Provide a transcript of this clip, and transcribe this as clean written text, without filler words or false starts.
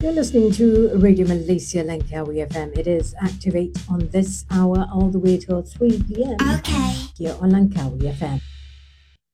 You're listening to Radio Malaysia Langkawi FM. It is Activate on this hour all the way till 3 p.m. Okay. here on Langkawi FM.